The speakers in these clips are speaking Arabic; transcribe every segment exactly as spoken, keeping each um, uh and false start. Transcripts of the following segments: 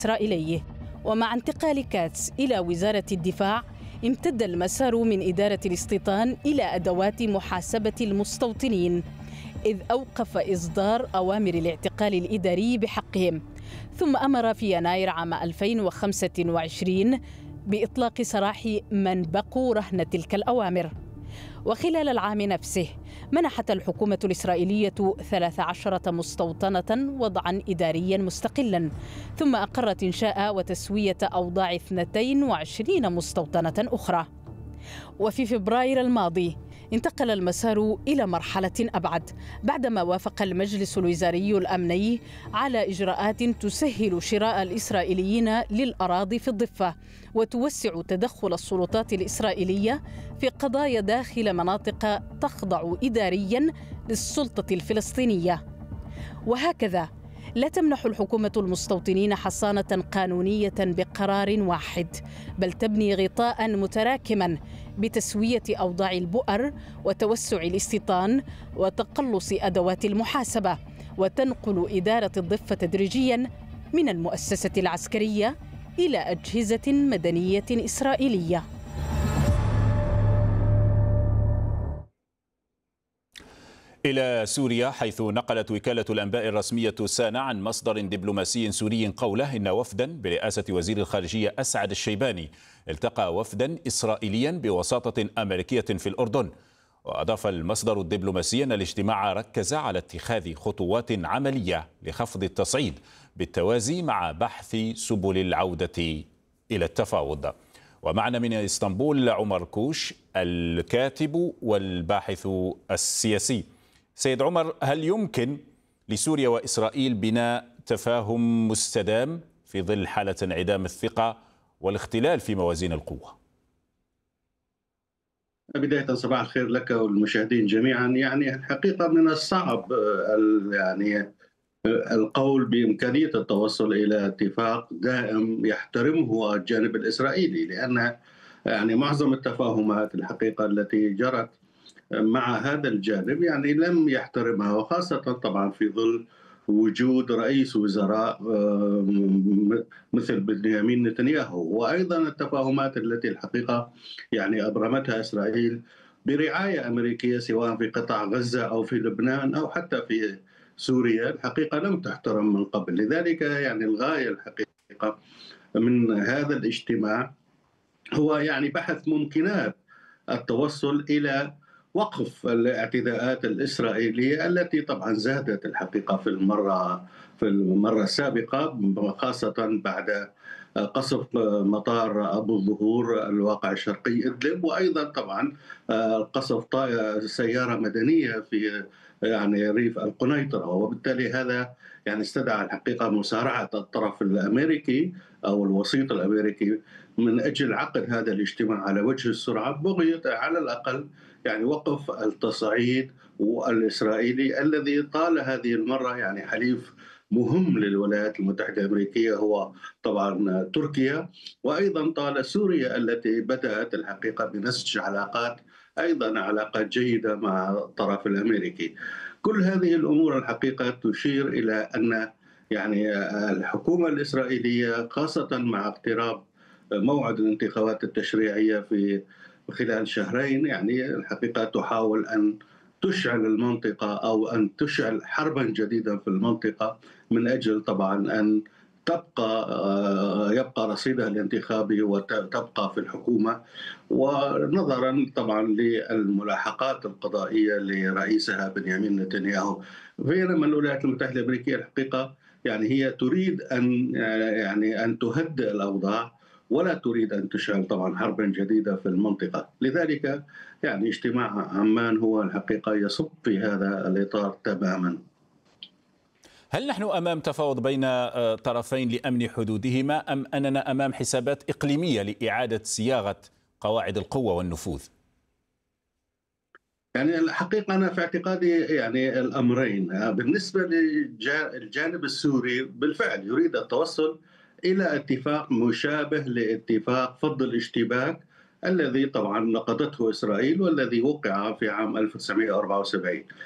الإسرائيلي. ومع انتقال كاتس إلى وزارة الدفاع امتد المسار من إدارة الاستيطان إلى أدوات محاسبة المستوطنين، إذ أوقف إصدار أوامر الاعتقال الإداري بحقهم، ثم أمر في يناير عام ألفين وخمسة وعشرين بإطلاق سراح من بقوا رهن تلك الأوامر. وخلال العام نفسه منحت الحكومة الإسرائيلية ثلاث عشرة مستوطنة وضعا إداريا مستقلا، ثم أقرت إنشاء وتسوية أوضاع اثنتين وعشرين مستوطنة أخرى. وفي فبراير الماضي انتقل المسار إلى مرحلة أبعد بعدما وافق المجلس الوزاري الأمني على إجراءات تسهل شراء الإسرائيليين للأراضي في الضفة وتوسع تدخل السلطات الإسرائيلية في قضايا داخل مناطق تخضع إداريا للسلطة الفلسطينية. وهكذا لا تمنح الحكومة المستوطنين حصانة قانونية بقرار واحد، بل تبني غطاء متراكما بتسوية أوضاع البؤر وتوسع الاستيطان وتقلص أدوات المحاسبة، وتنقل إدارة الضفة تدريجيا من المؤسسة العسكرية إلى أجهزة مدنية إسرائيلية. إلى سوريا، حيث نقلت وكالة الأنباء الرسمية سانا عن مصدر دبلوماسي سوري قوله إن وفدا برئاسة وزير الخارجية أسعد الشيباني التقى وفدا إسرائيليا بوساطة أمريكية في الأردن. وأضاف المصدر الدبلوماسي أن الاجتماع ركز على اتخاذ خطوات عملية لخفض التصعيد بالتوازي مع بحث سبل العودة إلى التفاوض. ومعنا من اسطنبول عمر كوش الكاتب والباحث السياسي. سيد عمر، هل يمكن لسوريا وإسرائيل بناء تفاهم مستدام في ظل حالة انعدام الثقة والاختلال في موازين القوة؟ بداية صباح الخير لك والمشاهدين جميعا. يعني الحقيقة من الصعب يعني القول بإمكانية التوصل إلى اتفاق دائم يحترمه الجانب الإسرائيلي، لأن يعني معظم التفاهمات الحقيقة التي جرت مع هذا الجانب يعني لم يحترمها، وخاصة طبعا في ظل وجود رئيس وزراء مثل بنيامين نتنياهو، وأيضا التفاهمات التي الحقيقة يعني أبرمتها إسرائيل برعاية أمريكية سواء في قطاع غزة أو في لبنان أو حتى في سوريا الحقيقة لم تحترم من قبل. لذلك يعني الغاية الحقيقة من هذا الاجتماع هو يعني بحث ممكنات التوصل إلى وقف الاعتداءات الإسرائيلية التي طبعا زادت الحقيقة في المرة في المرة السابقة، خاصة بعد قصف مطار أبو الظهور الواقع الشرقي إدلب، وأيضا طبعا قصف سيارة مدنية في يعني ريف القنيطرة. وبالتالي هذا يعني استدعى الحقيقة مسارعة الطرف الأمريكي أو الوسيط الأمريكي من أجل عقد هذا الاجتماع على وجه السرعة بغية على الأقل يعني وقف التصعيد الإسرائيلي الذي طال هذه المرة يعني حليف مهم للولايات المتحدة الأمريكية هو طبعا تركيا، وأيضا طال سوريا التي بدأت الحقيقة بنسج علاقات أيضا علاقات جيدة مع الطرف الأمريكي. كل هذه الأمور الحقيقة تشير إلى أن يعني الحكومة الإسرائيلية خاصة مع اقتراب موعد الانتخابات التشريعية في خلال شهرين يعني الحقيقة تحاول أن تشعل المنطقة أو أن تشعل حربا جديدا في المنطقة من أجل طبعا أن تبقى يبقى رصيدها الانتخابي وتبقى في الحكومة، ونظرا طبعا للملاحقات القضائية لرئيسها بنيامين نتنياهو. بينما الولايات المتحدة الأمريكية الحقيقة يعني هي تريد أن يعني أن تهدئ الأوضاع ولا تريد أن تشعل طبعا حربا جديدة في المنطقة. لذلك يعني اجتماع عمان هو الحقيقة يصب في هذا الإطار تماما. هل نحن أمام تفاوض بين طرفين لأمن حدودهما أم أننا أمام حسابات إقليمية لإعادة صياغة قواعد القوة والنفوذ؟ يعني الحقيقة أنا في اعتقادي يعني الأمرين. بالنسبة للجانب السوري بالفعل يريد التوصل إلى اتفاق مشابه لاتفاق فض الاشتباك الذي طبعا نقضته إسرائيل والذي وقع في عام ألف وتسعمئة وأربعة وسبعين.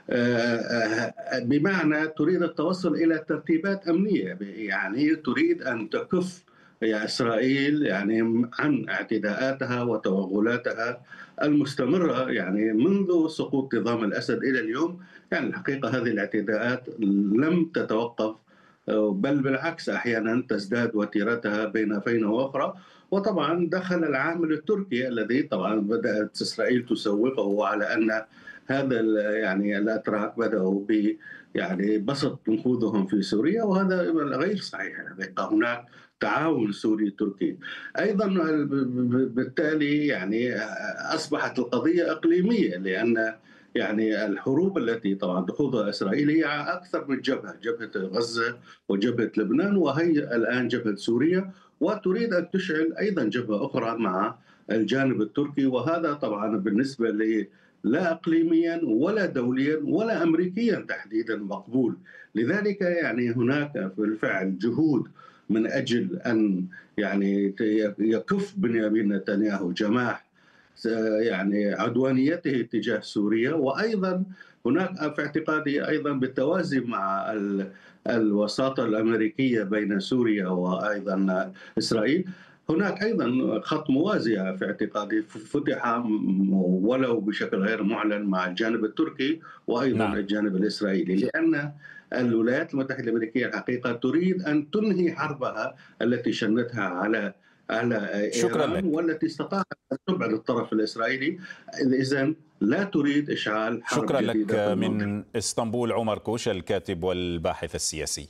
بمعنى تريد التوصل إلى ترتيبات أمنية، يعني تريد أن تكف يعني إسرائيل يعني عن اعتداءاتها وتوغلاتها المستمرة يعني منذ سقوط نظام الأسد إلى اليوم. يعني الحقيقة هذه الاعتداءات لم تتوقف، بل بالعكس أحيانا تزداد وتيرتها بين فينة وأخرى. وطبعا دخل العامل التركي الذي طبعا بدأت إسرائيل تسوقه على أن هذا يعني الأتراك بدأوا ب يعني بسط نفوذهم في سوريا، وهذا غير صحيح. هناك تعاون سوري تركي أيضا. بالتالي يعني أصبحت القضية إقليمية، لأن يعني الحروب التي طبعا تخوضها إسرائيل هي أكثر من جبهة، جبهة غزة وجبهة لبنان، وهي الآن جبهة سوريا، وتريد أن تشعل أيضا جبهة أخرى مع الجانب التركي. وهذا طبعا بالنسبة لي لا إقليميا ولا دوليا ولا أمريكيا تحديدا مقبول. لذلك يعني هناك بالفعل جهود من أجل أن يعني يكف بنيامين نتنياهو جماح يعني عدوانيته تجاه سوريا. وأيضا هناك في اعتقادي أيضا بالتوازي مع الوساطة الأمريكية بين سوريا وأيضا إسرائيل، هناك أيضا خط موازي في اعتقادي فتح ولو بشكل غير معلن مع الجانب التركي وأيضا نعم. الجانب الإسرائيلي، لأن الولايات المتحدة الأمريكية الحقيقة تريد أن تنهي حربها التي شنتها على على إيران، والتي استطاعت أن تبعد الطرف الإسرائيلي. إذن لا تريد إشعال حرب شكرا جديدة. لك من اسطنبول عمر كوش الكاتب والباحث السياسي.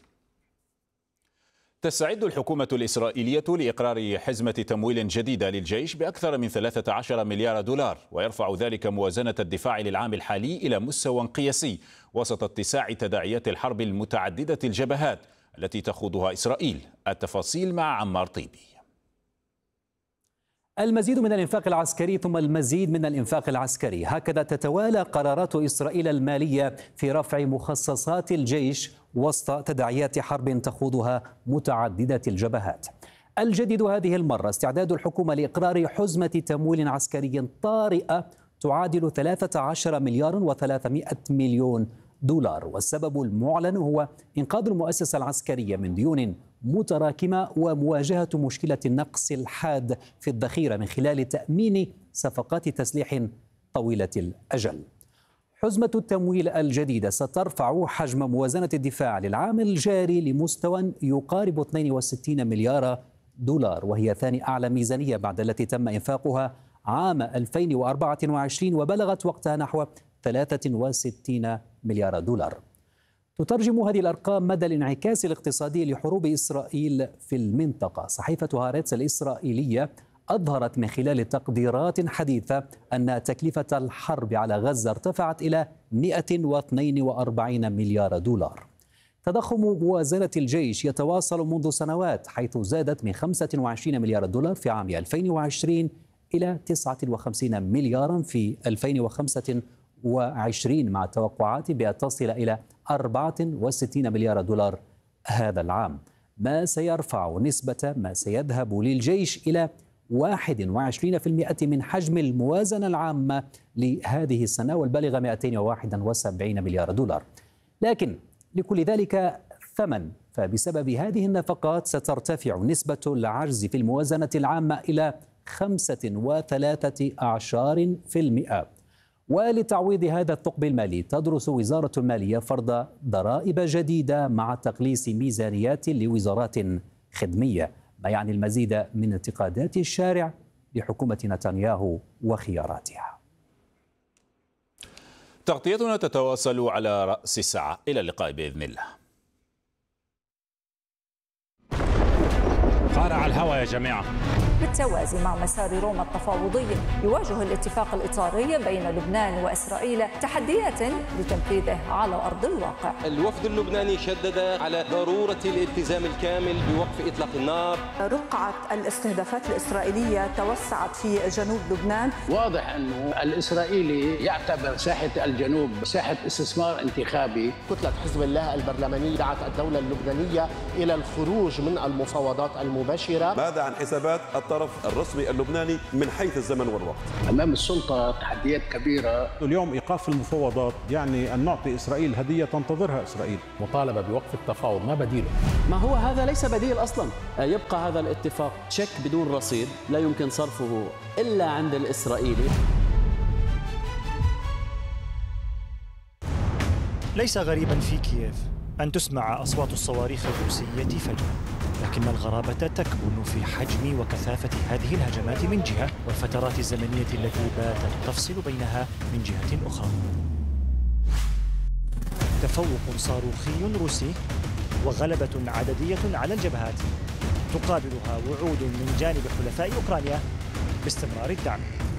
تستعد الحكومة الإسرائيلية لإقرار حزمة تمويل جديدة للجيش بأكثر من ثلاثة عشر مليار دولار، ويرفع ذلك موازنة الدفاع للعام الحالي إلى مستوى قياسي وسط اتساع تداعيات الحرب المتعددة الجبهات التي تخوضها إسرائيل. التفاصيل مع عمار طيبي. المزيد من الإنفاق العسكري ثم المزيد من الإنفاق العسكري، هكذا تتوالى قرارات إسرائيل المالية في رفع مخصصات الجيش وسط تداعيات حرب تخوضها متعددة الجبهات. الجديد هذه المرة استعداد الحكومة لإقرار حزمة تمويل عسكري طارئة تعادل ثلاثة عشر مليار وثلاثمائة مليون دولار، والسبب المعلن هو إنقاذ المؤسسة العسكرية من ديون متراكمة ومواجهة مشكلة النقص الحاد في الذخيرة من خلال تأمين صفقات تسليح طويلة الأجل. حزمة التمويل الجديدة سترفع حجم موازنة الدفاع للعام الجاري لمستوى يقارب اثنين وستين مليار دولار، وهي ثاني أعلى ميزانية بعد التي تم إنفاقها عام ألفين وأربعة وعشرين وبلغت وقتها نحو ثلاثة وستين مليار دولار. تترجم هذه الأرقام مدى الانعكاس الاقتصادي لحروب إسرائيل في المنطقة. صحيفة هارتز الإسرائيلية أظهرت من خلال تقديرات حديثة أن تكلفة الحرب على غزة ارتفعت إلى مئة واثنين وأربعين مليار دولار. تضخم موازنة الجيش يتواصل منذ سنوات، حيث زادت من خمسة وعشرين مليار دولار في عام ألفين وعشرين إلى تسعة وخمسين مليارا في ألفين وخمسة وعشرين، مع توقعات بأن تصل إلى أربعة وستين مليار دولار هذا العام، ما سيرفع نسبة ما سيذهب للجيش إلى واحد وعشرين بالمئة من حجم الموازنة العامة لهذه السنة والبالغة مئتين وواحد وسبعين مليار دولار. لكن لكل ذلك ثمن، فبسبب هذه النفقات سترتفع نسبة العجز في الموازنة العامة إلى خمسة وثلاثة أعشار في المئة. ولتعويض هذا الثقب المالي تدرس وزارة المالية فرض ضرائب جديدة مع تقليص ميزانيات لوزارات خدمية، ما يعني المزيد من انتقادات الشارع لحكومة نتنياهو وخياراتها. تغطيتنا تتواصل على رأس الساعة. إلى اللقاء بإذن الله. قارع الهوى يا جماعة. بالتوازي مع مسار روما التفاوضي، يواجه الاتفاق الإطاري بين لبنان وإسرائيل تحديات لتنفيذه على أرض الواقع. الوفد اللبناني شدد على ضرورة الالتزام الكامل بوقف إطلاق النار. رقعة الاستهدافات الإسرائيلية توسعت في جنوب لبنان. واضح أنه الإسرائيلي يعتبر ساحة الجنوب ساحة استثمار انتخابي. كتلة حزب الله البرلمانية دعت الدولة اللبنانية إلى الخروج من المفاوضات المباشرة. ماذا عن حسابات الطرف الرسمي اللبناني من حيث الزمن والوقت. أمام السلطة تحديات كبيرة. اليوم إيقاف المفاوضات يعني أن نعطي إسرائيل هدية تنتظرها إسرائيل. مطالبة بوقف التفاوض، ما بديله؟ ما هو هذا ليس بديل أصلا. يبقى هذا الاتفاق تشيك بدون رصيد لا يمكن صرفه إلا عند الإسرائيلي. ليس غريبا في كييف أن تسمع أصوات الصواريخ الروسية فجأة، لكن الغرابة تكمن في حجم وكثافة هذه الهجمات من جهة، والفترات الزمنية التي باتت تفصل بينها من جهة أخرى. تفوق صاروخي روسي وغلبة عددية على الجبهات تقابلها وعود من جانب حلفاء أوكرانيا باستمرار الدعم.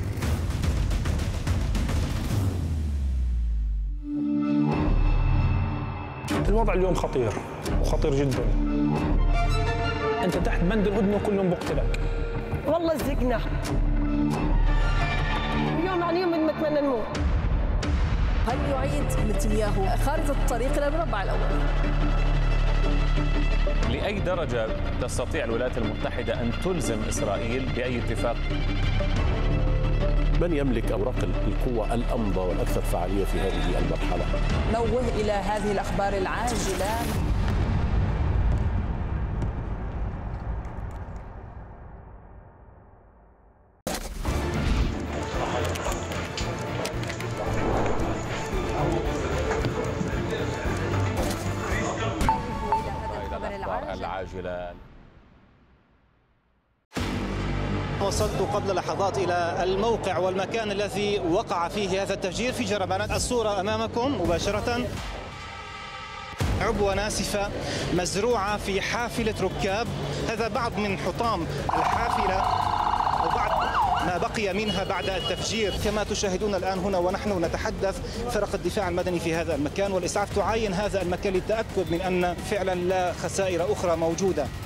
الوضع اليوم خطير وخطير جدا. انت تحت بند الهدنه وكلهم بقتلك. والله زقنا اليوم عن يوم نتمنى نموت. هل يعيد نتنياهو خارطة الطريق إلى المربع الأول؟ لأي درجة تستطيع الولايات المتحدة أن تلزم إسرائيل بأي اتفاق؟ من يملك أوراق القوة الأمضى والأكثر فعالية في هذه المرحلة؟ نوه إلى هذه الأخبار العاجلة. العاجلة. وصلت قبل لحظات إلى الموقع والمكان الذي وقع فيه هذا التفجير في جربانات. الصورة أمامكم مباشرة، عبوة ناسفة مزروعة في حافلة ركاب. هذا بعض من حطام الحافلة وبعض ما بقي منها بعد التفجير. كما تشاهدون الآن هنا ونحن نتحدث، فرق الدفاع المدني في هذا المكان والإسعاف تعاين هذا المكان للتأكد من أن فعلا لا خسائر أخرى موجودة.